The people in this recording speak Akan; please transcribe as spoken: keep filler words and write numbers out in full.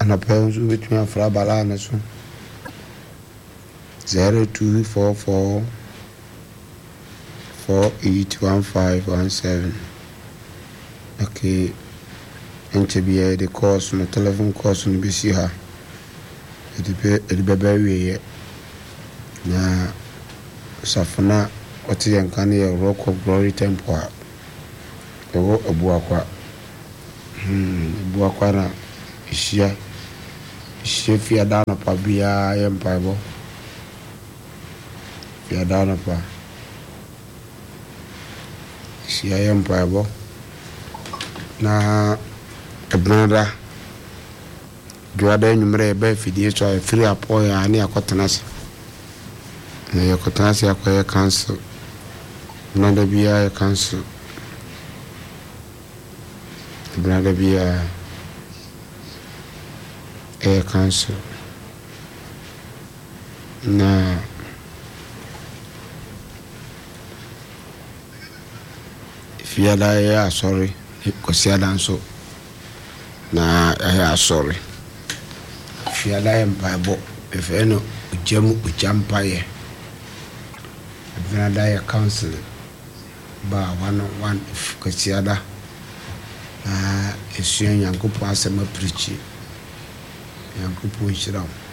anapɛ nso wobɛtumi afra bala ne so zero two four four four eight one five one seven. Okay, nkyɛ biara the course no telephone course no bɛsi ha ɛde bɛbɛ wieɛ na safona ɔte yɛn ka ne yɛ Rock of Glory Temple a ɛwɔ Abuakwa hmm Abuakwa na ɛhyia ɛhyia fiada anɔpa biara yɛ mpaebɔ fiada anɔpa ɛhyia yɛ mpaebɔ na ɛbenada dwada nwummerɛ yɛbɛ fidie so a ɛfiri apɔ yɛ a ne yɛakɔtena se na yɛkɔtena se akɔyɛ council benada biara yɛ council benada biara ɛyɛ council na fiada yɛ asɔre kɔsiada nso na ɛyɛ asɔre fiada yɛ mpaebɔ ɛfɛ no ɔgyamu ɔgyampayɛ benada yɛ council ba one one kɔsiada na ɛsua Nyankopɔn asɛm apirikyi Nyankopɔn hyira wo